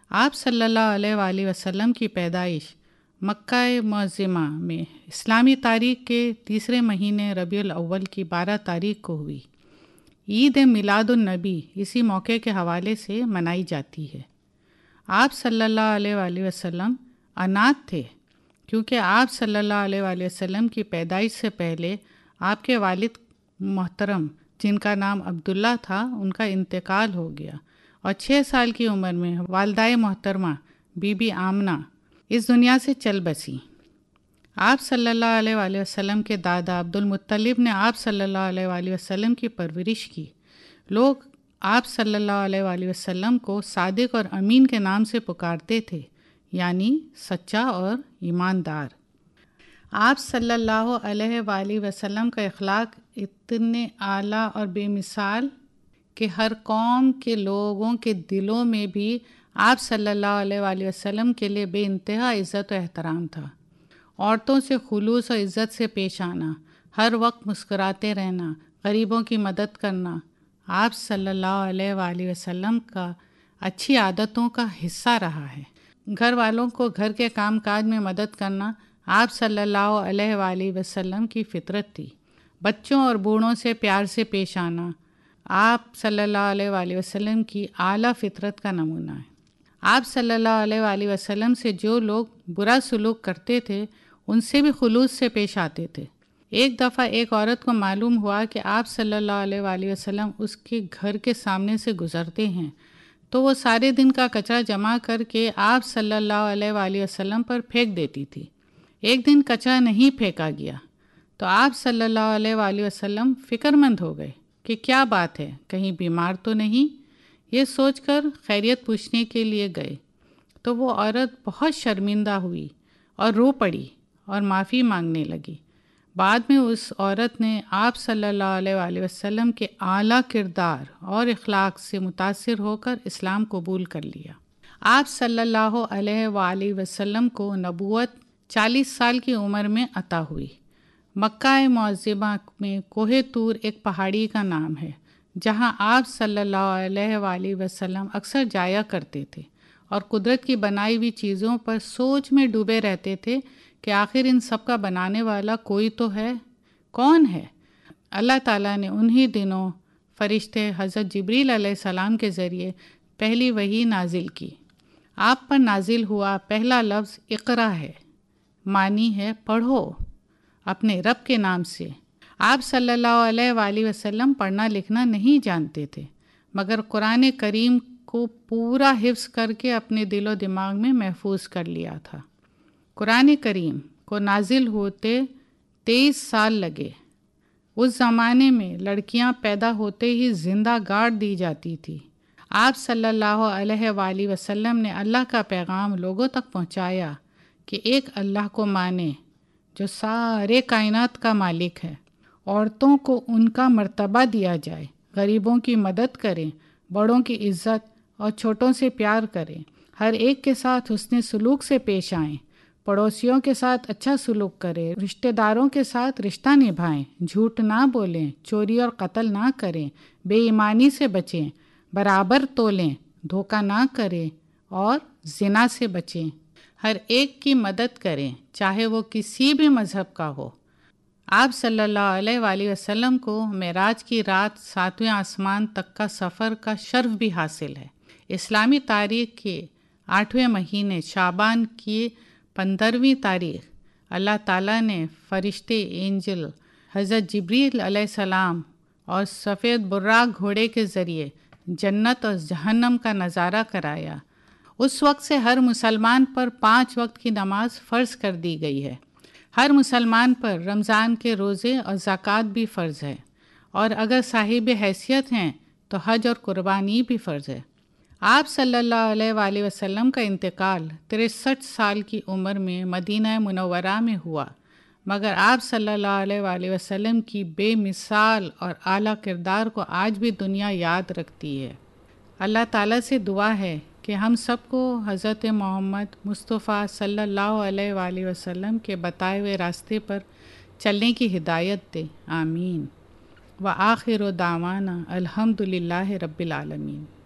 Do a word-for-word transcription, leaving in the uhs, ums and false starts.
آپ صلی اللہ علیہ وآلہ وسلم کی پیدائش مکہ معظمہ میں اسلامی تاریخ کے تیسرے مہینے ربیع الاول کی بارہ تاریخ کو ہوئی۔ عید میلاد النبی اسی موقع کے حوالے سے منائی جاتی ہے۔ آپ صلی اللہ علیہ وآلہ وسلم اناتھ تھے، کیونکہ آپ صلی اللہ علیہ وآلہ وسلم کی پیدائش سے پہلے آپ کے والد محترم جن کا نام عبداللہ تھا ان کا انتقال ہو گیا، اور چھ سال کی عمر میں والدہ محترمہ بی بی آمنہ اس دنیا سے چل بسیں۔ آپ صلی اللہ علیہ وآلہ وسلم کے دادا عبد المطلب نے آپ صلی اللہ علیہ وآلہ وسلم کی پرورش کی۔ لوگ آپ صلی اللہ علیہ وآلہ وسلم کو صادق اور امین کے نام سے پکارتے تھے، یعنی سچا اور ایماندار۔ آپ صلی اللہ علیہ وآلہ وسلم کا اخلاق اتنے اعلیٰ اور بے مثال کہ ہر قوم کے لوگوں کے دلوں میں بھی آپ صلی اللہ علیہ وآلہ وسلم کے لیے بے انتہا عزت و احترام تھا۔ عورتوں سے خلوص و عزت سے پیش آنا، ہر وقت مسکراتے رہنا، غریبوں کی مدد کرنا آپ صلی اللہ علیہ وآلہ وسلم کا اچھی عادتوں کا حصہ رہا ہے۔ گھر والوں کو گھر کے کام کاج میں مدد کرنا آپ صلی اللہ علیہ وآلہ وسلم کی فطرت تھی۔ بچوں اور بوڑھوں سے پیار سے پیش آنا آپ صلی اللہ علیہ وآلہ وسلم کی اعلیٰ فطرت کا نمونہ ہے۔ آپ صلی اللہ علیہ وآلہ وسلم سے جو لوگ برا سلوک کرتے تھے ان سے بھی خلوص سے پیش آتے تھے۔ ایک دفعہ ایک عورت کو معلوم ہوا کہ آپ صلی اللہ علیہ وآلہ وسلم اس کے گھر کے سامنے سے گزرتے ہیں، تو وہ سارے دن کا کچرا جمع کر کے آپ صلی اللہ علیہ وآلہ وسلم پر پھینک دیتی تھی۔ ایک دن کچرا نہیں پھینکا گیا تو آپ صلی اللہ علیہ وآلہ وسلم فکر مند ہو گئے کہ کیا بات ہے، کہیں بیمار تو نہیں؟ یہ سوچ کر خیریت پوچھنے کے لیے گئے تو وہ عورت بہت شرمندہ ہوئی اور رو پڑی اور معافی مانگنے لگی۔ بعد میں اس عورت نے آپ صلی اللہ علیہ وآلہ وسلم کے اعلیٰ کردار اور اخلاق سے متاثر ہو کر اسلام قبول کر لیا۔ آپ صلی اللہ علیہ وآلہ وسلم کو نبوت چالیس سال کی عمر میں عطا ہوئی۔ مکہ معظمہ میں کوہ طور ایک پہاڑی کا نام ہے جہاں آپ صلی اللہ علیہ وآلہ وسلم اکثر جایا کرتے تھے اور قدرت کی بنائی ہوئی چیزوں پر سوچ میں ڈوبے رہتے تھے کہ آخر ان سب کا بنانے والا کوئی تو ہے، کون ہے؟ اللہ تعالیٰ نے انہی دنوں فرشتے حضرت جبریل علیہ السلام کے ذریعے پہلی وحی نازل کی۔ آپ پر نازل ہوا پہلا لفظ اقرا ہے، معنی ہے پڑھو اپنے رب کے نام سے۔ آپ صلی اللہ علیہ وآلہ وسلم پڑھنا لکھنا نہیں جانتے تھے، مگر قرآن کریم کو پورا حفظ کر کے اپنے دل و دماغ میں محفوظ کر لیا تھا۔ قرآن کریم کو نازل ہوتے تیئیس سال لگے۔ اس زمانے میں لڑکیاں پیدا ہوتے ہی زندہ گاڑ دی جاتی تھی۔ آپ صلی اللہ علیہ وآلہ وسلم نے اللہ کا پیغام لوگوں تک پہنچایا کہ ایک اللہ کو مانے جو سارے کائنات کا مالک ہے، عورتوں کو ان کا مرتبہ دیا جائے، غریبوں کی مدد کریں، بڑوں کی عزت اور چھوٹوں سے پیار کریں، ہر ایک کے ساتھ حسن سلوک سے پیش آئیں، پڑوسیوں کے ساتھ اچھا سلوک کریں، رشتہ داروں کے ساتھ رشتہ نبھائیں، جھوٹ نہ بولیں، چوری اور قتل نہ کریں، بے ایمانی سے بچیں، برابر تولیں، دھوکہ نہ کریں اور زنا سے بچیں، ہر ایک کی مدد کریں چاہے وہ کسی بھی مذہب کا ہو۔ آپ صلی اللہ علیہ وآلہ وسلم کو معراج کی رات ساتویں آسمان تک کا سفر کا شرف بھی حاصل ہے۔ اسلامی تاریخ کے آٹھویں مہینے شعبان کی پندرہویں تاریخ اللہ تعالیٰ نے فرشتے اینجل حضرت جبریل علیہ السلام اور سفید براق گھوڑے کے ذریعے جنت اور جہنم کا نظارہ کرایا۔ اس وقت سے ہر مسلمان پر پانچ وقت کی نماز فرض کر دی گئی ہے۔ ہر مسلمان پر رمضان کے روزے اور زکوٰۃ بھی فرض ہے، اور اگر صاحب حیثیت ہیں تو حج اور قربانی بھی فرض ہے۔ آپ صلی اللہ علیہ وآلہ وسلم کا انتقال تریسٹھ سال کی عمر میں مدینہ منورہ میں ہوا، مگر آپ صلی اللہ علیہ وآلہ وسلم کی بے مثال اور اعلیٰ کردار کو آج بھی دنیا یاد رکھتی ہے۔ اللہ تعالیٰ سے دعا ہے کہ ہم سب کو حضرت محمد مصطفیٰ صلی اللہ علیہ وآلہ وسلم کے بتائے ہوئے راستے پر چلنے کی ہدایت دے، آمین۔ وآخر دعوانا الحمد للہ رب العالمین۔